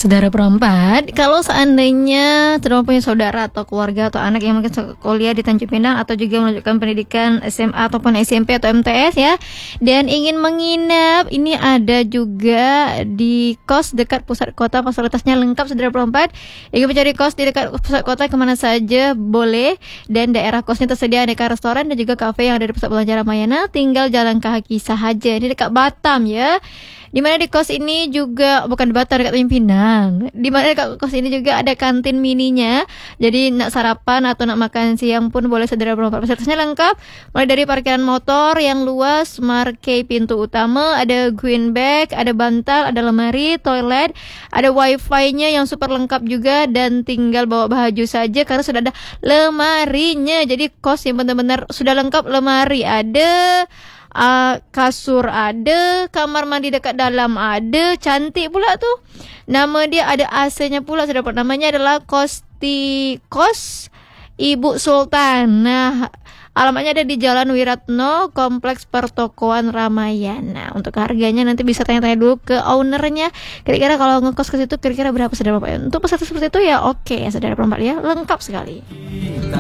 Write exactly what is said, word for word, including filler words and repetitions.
Saudara perempat, kalau seandainya saudara punya saudara atau keluarga atau anak yang mungkin kuliah di Tanjung Pinang atau juga melanjutkan pendidikan S M A ataupun S M P atau M T S ya, dan ingin menginap, ini ada juga di kos dekat pusat kota, fasilitasnya lengkap saudara perempat. Ingin mencari kos di dekat pusat kota kemana saja boleh, dan daerah kosnya tersedia aneka restoran dan juga kafe yang ada di pusat belanja Ramayana, tinggal jalan kaki sahaja. Ini dekat Batam ya. Di mana di kos ini juga bukan di Batam, dekat Tanjung Pinang. Di mana di kos ini juga ada kantin mininya. Jadi nak sarapan atau nak makan siang pun boleh saudara perempat. Fasilitasnya lengkap, mulai dari parkiran motor yang luas, markai pintu utama, ada green bag, ada bantal, ada lemari, toilet, ada wifi-nya yang super lengkap juga, dan tinggal bawa baju saja karena sudah ada lemarinya. Jadi kos yang benar-benar sudah lengkap, lemari ada, Uh, kasur ada, kamar mandi dekat dalam ada, cantik pula tu. Nama dia ada A C-nya pula, sudah dapat. Namanya adalah Kosti Kos Ibu Sultan. Nah, alamatnya ada di Jalan Wiratno, Kompleks Pertokoan Ramayana. Untuk harganya nanti bisa tanya-tanya dulu ke ownernya. Kira-kira kalau ngekos ke situ kira-kira berapa saudara Bapak? Untuk peserta seperti itu ya oke ya saudara perempat ya, lengkap sekali.